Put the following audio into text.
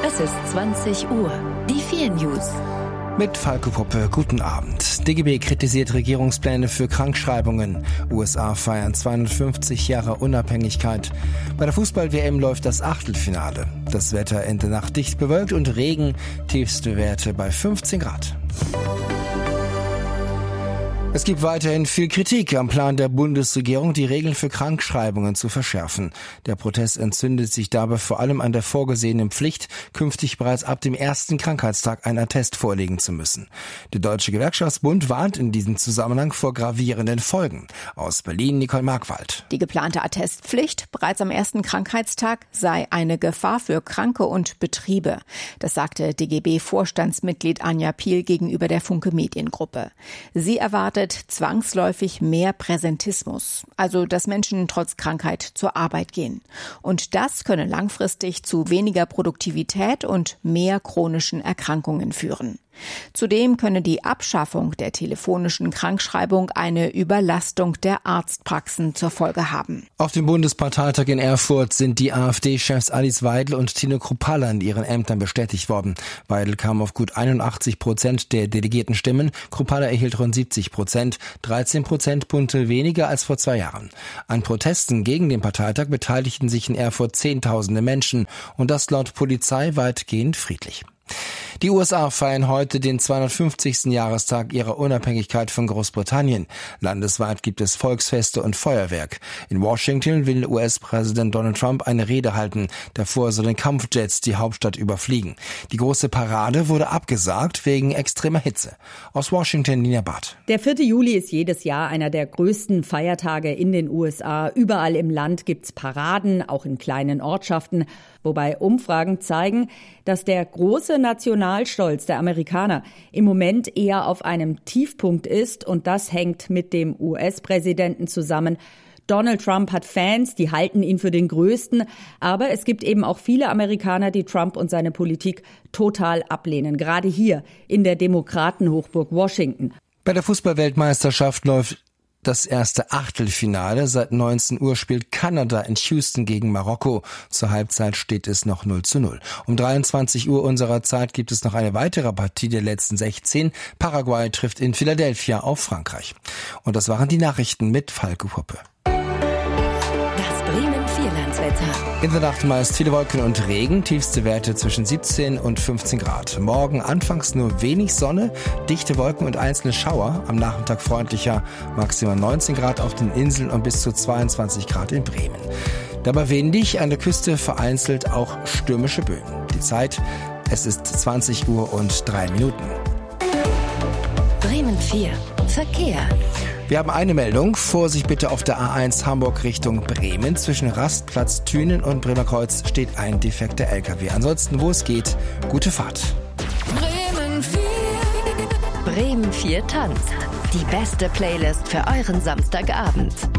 Es ist 20 Uhr. Die 4 News. Mit Falco Poppe, guten Abend. DGB kritisiert Regierungspläne für Krankschreibungen. USA feiern 250 Jahre Unabhängigkeit. Bei der Fußball-WM läuft das Achtelfinale. Das Wetter Ende Nacht dicht bewölkt und Regen, tiefste Werte bei 15 Grad. Es gibt weiterhin viel Kritik am Plan der Bundesregierung, die Regeln für Krankschreibungen zu verschärfen. Der Protest entzündet sich dabei vor allem an der vorgesehenen Pflicht, künftig bereits ab dem ersten Krankheitstag einen Attest vorlegen zu müssen. Der Deutsche Gewerkschaftsbund warnt in diesem Zusammenhang vor gravierenden Folgen. Aus Berlin Nicole Markwald. Die geplante Attestpflicht bereits am ersten Krankheitstag sei eine Gefahr für Kranke und Betriebe. Das sagte DGB-Vorstandsmitglied Anja Piel gegenüber der Funke Mediengruppe. Sie erwartet zwangsläufig mehr Präsentismus, also dass Menschen trotz Krankheit zur Arbeit gehen. Und das könne langfristig zu weniger Produktivität und mehr chronischen Erkrankungen führen. Zudem könne die Abschaffung der telefonischen Krankschreibung eine Überlastung der Arztpraxen zur Folge haben. Auf dem Bundesparteitag in Erfurt sind die AfD-Chefs Alice Weidel und Tino Kruppalla in ihren Ämtern bestätigt worden. Weidel kam auf gut 81% der delegierten Stimmen, Kruppalla erhielt rund 70%, 13 Prozentpunkte weniger als vor 2 Jahren. An Protesten gegen den Parteitag beteiligten sich in Erfurt Zehntausende Menschen und das laut Polizei weitgehend friedlich. Die USA feiern heute den 250. Jahrestag ihrer Unabhängigkeit von Großbritannien. Landesweit gibt es Volksfeste und Feuerwerk. In Washington will US-Präsident Donald Trump eine Rede halten. Davor sollen Kampfjets die Hauptstadt überfliegen. Die große Parade wurde abgesagt wegen extremer Hitze. Aus Washington Nina Barth. Der 4. Juli ist jedes Jahr einer der größten Feiertage in den USA. Überall im Land gibt's Paraden, auch in kleinen Ortschaften. Wobei Umfragen zeigen, dass der große Nationalstolz der Amerikaner im Moment eher auf einem Tiefpunkt ist. Und das hängt mit dem US-Präsidenten zusammen. Donald Trump hat Fans, die halten ihn für den Größten. Aber es gibt eben auch viele Amerikaner, die Trump und seine Politik total ablehnen. Gerade hier in der Demokratenhochburg Washington. Bei der Fußball-Weltmeisterschaft läuft das erste Achtelfinale. Seit 19 Uhr spielt Kanada in Houston gegen Marokko. Zur Halbzeit steht es noch 0:0. Um 23 Uhr unserer Zeit gibt es noch eine weitere Partie der letzten 16. Paraguay trifft in Philadelphia auf Frankreich. Und das waren die Nachrichten mit Falco Poppe. Das Bremen-Vierlandswetter. In der Nacht meist viele Wolken und Regen, tiefste Werte zwischen 17 und 15 Grad. Morgen anfangs nur wenig Sonne, dichte Wolken und einzelne Schauer. Am Nachmittag freundlicher, maximal 19 Grad auf den Inseln und bis zu 22 Grad in Bremen. Dabei windig, an der Küste vereinzelt auch stürmische Böen. Die Zeit, es ist 20 Uhr und 3 Minuten. Bremen 4. Verkehr. Wir haben eine Meldung. Vorsicht bitte auf der A1 Hamburg Richtung Bremen. Zwischen Rastplatz Thünen und Bremer Kreuz steht ein defekter LKW. Ansonsten, wo es geht, gute Fahrt. Bremen 4. Bremen 4 tanzt. Die beste Playlist für euren Samstagabend.